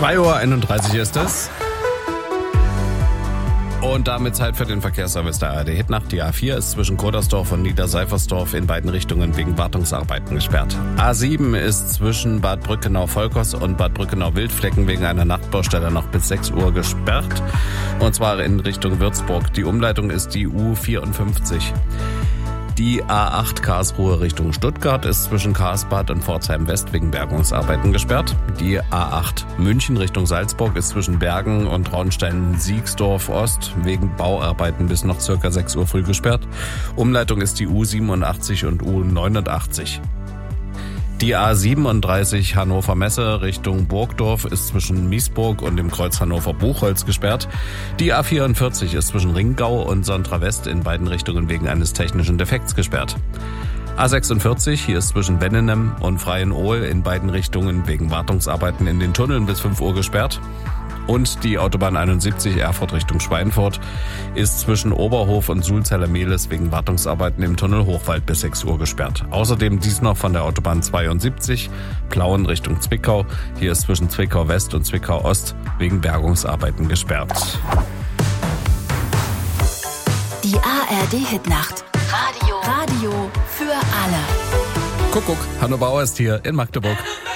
2:31 Uhr ist es. Und damit Zeit für den Verkehrsservice der ARD Hitnacht. Die A4 ist zwischen Kodersdorf und Niederseifersdorf in beiden Richtungen wegen Wartungsarbeiten gesperrt. A7 ist zwischen Bad Brückenau-Volkers und Bad Brückenau-Wildflecken wegen einer Nachtbaustelle noch bis 6 Uhr gesperrt. Und zwar in Richtung Würzburg. Die Umleitung ist die U54. Die A8 Karlsruhe Richtung Stuttgart ist zwischen Karlsbad und Pforzheim West wegen Bergungsarbeiten gesperrt. Die A8 München Richtung Salzburg ist zwischen Bergen und Traunstein-Siegsdorf Ost wegen Bauarbeiten bis noch ca. 6 Uhr früh gesperrt. Umleitung ist die U87 und U89. Die A37 Hannover Messe Richtung Burgdorf ist zwischen Miesburg und dem Kreuz Hannover-Buchholz gesperrt. Die A44 ist zwischen Ringgau und Sontra West in beiden Richtungen wegen eines technischen Defekts gesperrt. A46 hier ist zwischen Bennenem und Freienohl in beiden Richtungen wegen Wartungsarbeiten in den Tunneln bis 5 Uhr gesperrt. Und die Autobahn 71 Erfurt Richtung Schweinfurt ist zwischen Oberhof und Sulzeller-Mehlis wegen Wartungsarbeiten im Tunnel Hochwald bis 6 Uhr gesperrt. Außerdem dies noch von der Autobahn 72 Plauen Richtung Zwickau. Hier ist zwischen Zwickau West und Zwickau Ost wegen Bergungsarbeiten gesperrt. Die ARD Hitnacht. Radio für alle. Kuckuck, Hanno Bauer ist hier in Magdeburg.